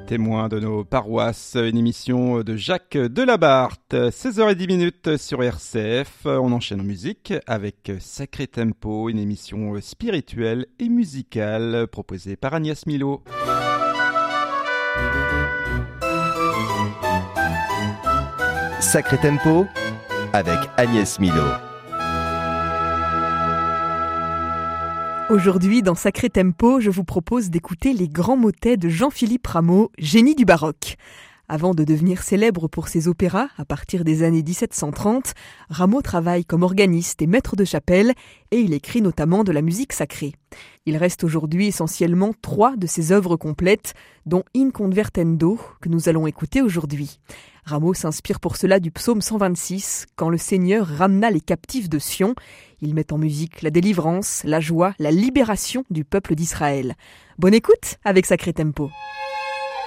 témoins de nos paroisses, une émission de Jacques Delabarthe, 16h10 sur RCF. On enchaîne en musique avec Sacré Tempo, une émission spirituelle et musicale proposée par Agnès Milo. Sacré Tempo avec Agnès Milo. Aujourd'hui, dans Sacré Tempo, je vous propose d'écouter les grands motets de Jean-Philippe Rameau, génie du baroque. Avant de devenir célèbre pour ses opéras, à partir des années 1730, Rameau travaille comme organiste et maître de chapelle et il écrit notamment de la musique sacrée. Il reste aujourd'hui essentiellement 3 de ses œuvres complètes, dont In Convertendo, que nous allons écouter aujourd'hui. Rameau s'inspire pour cela du psaume 126, quand le Seigneur ramena les captifs de Sion. Il met en musique la délivrance, la joie, la libération du peuple d'Israël. Bonne écoute avec Sacré Tempo.